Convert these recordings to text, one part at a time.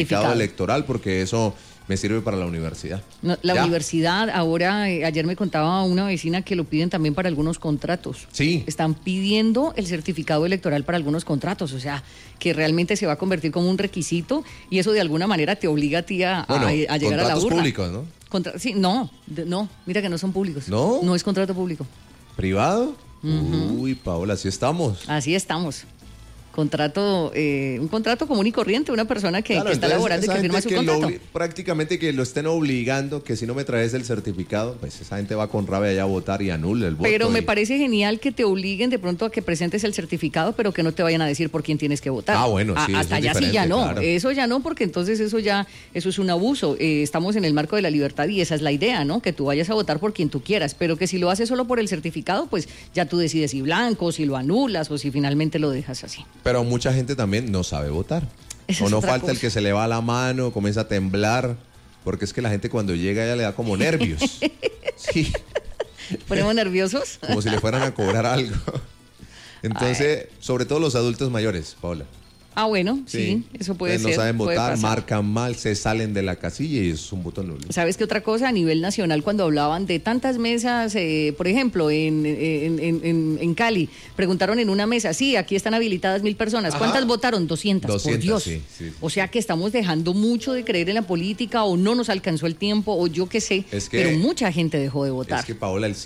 certificado electoral, porque eso me sirve para la universidad. No, la universidad, ahora, ayer me contaba una vecina que lo piden también para algunos contratos. Sí. Están pidiendo el certificado electoral para algunos contratos, o sea, que realmente se va a convertir como un requisito y eso de alguna manera te obliga a ti a llegar a la urna. Contratos públicos, ¿no? Sí, no, mira que no son públicos. ¿No? No es contrato público. ¿Privado? Uy, Paola, así estamos. Así estamos. Un contrato común y corriente, una persona que está laborando y que firma su contrato. Prácticamente que lo estén obligando, que si no me traes el certificado, pues esa gente va con rabia allá a votar y anula el voto. Pero me parece genial que te obliguen de pronto a que presentes el certificado, pero que no te vayan a decir por quién tienes que votar. Ah, bueno, sí. Hasta allá sí ya no, claro. Eso ya no, porque entonces eso es un abuso. Estamos en el marco de la libertad y esa es la idea, ¿no? Que tú vayas a votar por quien tú quieras, pero que si lo haces solo por el certificado, pues ya tú decides si blanco, si lo anulas o si finalmente lo dejas así. Pero mucha gente también no sabe votar. Esa o es no otra falta cosa. el que se le va la mano, comienza a temblar, porque es que la gente cuando llega ya le da como nervios. Sí. ¿Ponemos nerviosos? Como si le fueran a cobrar algo. Entonces, sobre todo los adultos mayores, Paola. Ah, bueno, sí, eso puede ser. No saben puede votar, pasar. Marcan mal, se salen de la casilla y es un botón nulo. ¿Sabes qué otra cosa? A nivel nacional, cuando hablaban de tantas mesas, por ejemplo, en Cali, preguntaron en una mesa, sí, aquí están habilitadas 1.000 personas. ¿Cuántas votaron? 200, por Dios. Sí. O sea que estamos dejando mucho de creer en la política o no nos alcanzó el tiempo o yo qué sé, pero mucha gente dejó de votar. Es que, Paola, el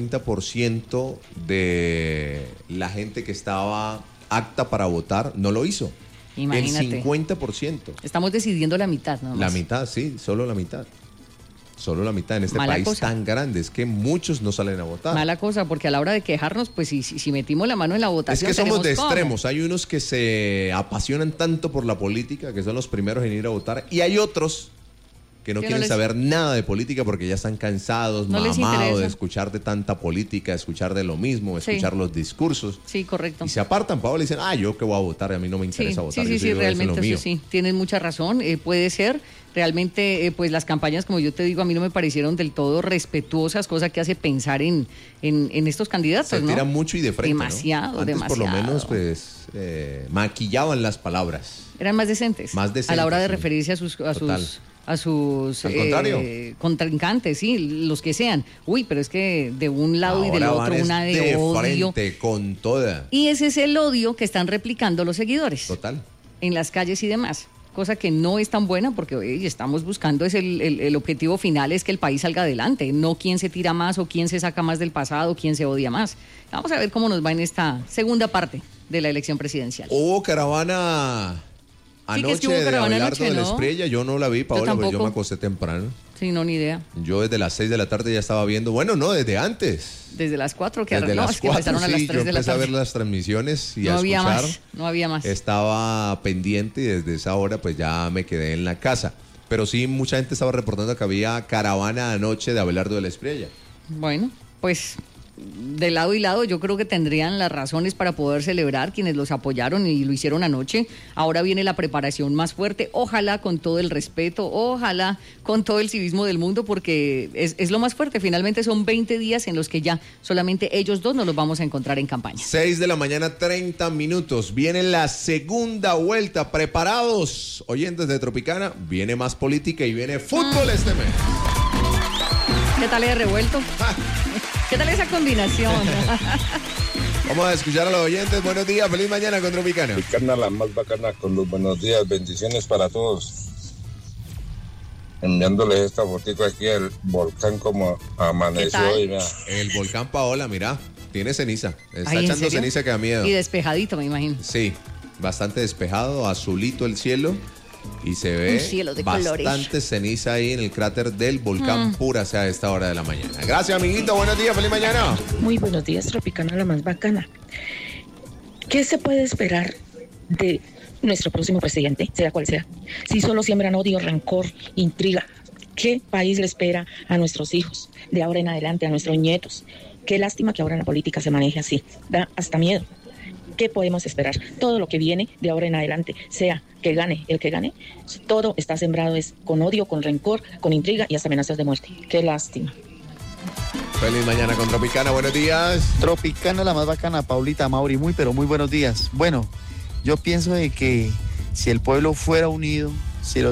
50% de la gente que estaba apta para votar no lo hizo. Imagínate. El 50%. Estamos decidiendo la mitad, ¿no? La mitad, sí, solo la mitad. Solo la mitad en este Mala país cosa. tan grande. Es que muchos no salen a votar. Mala cosa, porque a la hora de quejarnos, pues si metimos la mano en la votación. Es que somos de ¿cómo? extremos. Hay unos que se apasionan tanto por la política, que son los primeros en ir a votar, y hay otros que no quieren saber nada de política porque ya están cansados, mamados de escuchar de tanta política, escuchar de lo mismo, escuchar los discursos. Sí, correcto. Y se apartan, Paola, y dicen, yo que voy a votar, a mí no me interesa votar. Sí, realmente sí. Tienes mucha razón, puede ser. Realmente, pues las campañas, como yo te digo, a mí no me parecieron del todo respetuosas, cosa que hace pensar en estos candidatos, se tiran mucho y de frente, demasiado, ¿no? Antes, demasiado. por lo menos, pues, maquillaban las palabras. Eran más decentes. A la hora de referirse a sus contrincantes, sí, los que sean. Uy, pero es que de un lado ahora y del otro una de odio. Frente, con toda. Y ese es el odio que están replicando los seguidores. Total. En las calles y demás. Cosa que no es tan buena porque hoy estamos buscando, el objetivo final es que el país salga adelante, no quién se tira más o quién se saca más del pasado, quién se odia más. Vamos a ver cómo nos va en esta segunda parte de la elección presidencial. Hubo caravana anoche de Abelardo de la Espriella, yo no la vi, Paola, porque yo me acosté temprano. Sí, no, ni idea. Yo desde las 6 de la tarde ya estaba viendo, bueno, no, desde antes. Desde las 4, que desde las 4, empezaron a las 3 de la tarde. Yo empecé a ver las transmisiones y a escuchar. No había más. Estaba pendiente y desde esa hora pues ya me quedé en la casa. Pero sí, mucha gente estaba reportando que había caravana anoche de Abelardo de la Espriella. Bueno, pues de lado y lado yo creo que tendrían las razones para poder celebrar quienes los apoyaron y lo hicieron anoche. Ahora viene la preparación más fuerte, ojalá con todo el respeto, ojalá con todo el civismo del mundo, porque es lo más fuerte. Finalmente son 20 días en los que ya solamente ellos dos nos los vamos a encontrar en campaña. 6 de la mañana, 30 minutos. Viene la segunda vuelta. ¿Preparados? Oyentes de Tropicana, viene más política y viene fútbol este mes. ¿Qué tal el revuelto? ¿Qué tal esa combinación? Vamos a escuchar a los oyentes. Buenos días, feliz mañana con Tropicana. Tropicana, la más bacana, con los buenos días, bendiciones para todos. Enviándoles esta fotito aquí al volcán como amaneció hoy. Mira. El volcán Paola, mira, tiene ceniza. Está echando ceniza que da miedo. Y despejadito, me imagino. Sí, bastante despejado, azulito el cielo. Y se ve bastante ceniza ahí en el cráter del volcán Pura, a esta hora de la mañana. Gracias, amiguito. Buenos días, feliz mañana. Muy buenos días, Tropicana, la más bacana. ¿Qué se puede esperar de nuestro próximo presidente, sea cual sea? Si solo siembran odio, rencor, intriga, ¿qué país le espera a nuestros hijos de ahora en adelante, a nuestros nietos? Qué lástima que ahora en la política se maneje así. Da hasta miedo. ¿Qué podemos esperar? Todo lo que viene de ahora en adelante, sea que gane el que gane, todo está sembrado es con odio, con rencor, con intriga y hasta amenazas de muerte. Qué lástima. Feliz mañana con Tropicana, buenos días. Tropicana, la más bacana, Paulita, Mauri, muy pero muy buenos días. Bueno, yo pienso de que si el pueblo fuera unido si